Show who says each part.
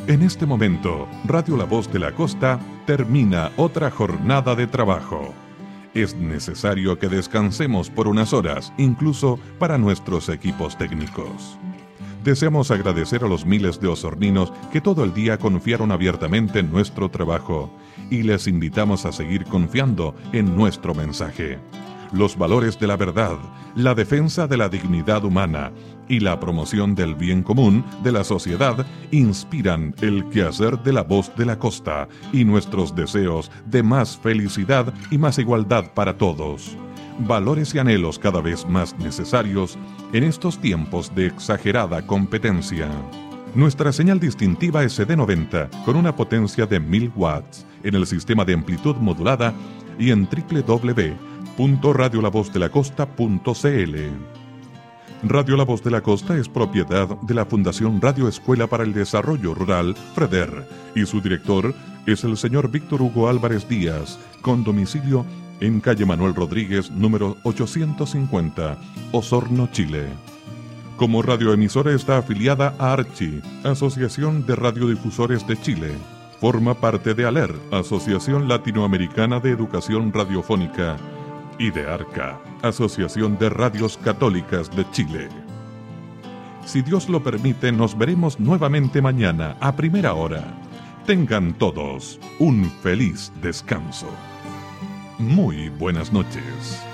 Speaker 1: En este momento, Radio La Voz de la Costa termina otra jornada de trabajo. Es necesario que descansemos por unas horas, incluso para nuestros equipos técnicos. Deseamos agradecer a los miles de osorninos que todo el día confiaron abiertamente en nuestro trabajo y les invitamos a seguir confiando en nuestro mensaje. Los valores de la verdad, la defensa de la dignidad humana y la promoción del bien común de la sociedad inspiran el quehacer de La Voz de la Costa y nuestros deseos de más felicidad y más igualdad para todos. Valores y anhelos cada vez más necesarios en estos tiempos de exagerada competencia. Nuestra señal distintiva es CD90 con una potencia de 1000 watts en el sistema de amplitud modulada y en www.radiolavozDeLaCosta.cl. Radio La Voz de la Costa es propiedad de la Fundación Radio Escuela para el Desarrollo Rural, FREDER, y su director es el señor Víctor Hugo Álvarez Díaz, con domicilio en calle Manuel Rodríguez, número 850, Osorno, Chile. Como radioemisora está afiliada a ARCHI, Asociación de Radiodifusores de Chile. Forma parte de ALER, Asociación Latinoamericana de Educación Radiofónica, y de ARCA, Asociación de Radios Católicas de Chile. Si Dios lo permite, nos veremos nuevamente mañana a primera hora. Tengan todos un feliz descanso. Muy buenas noches.